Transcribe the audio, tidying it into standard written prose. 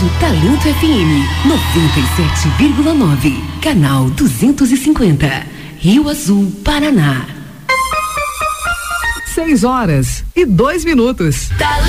Rádio Talento FM 97,9, canal 250, Rio Azul, Paraná. 6 horas e 2 minutos.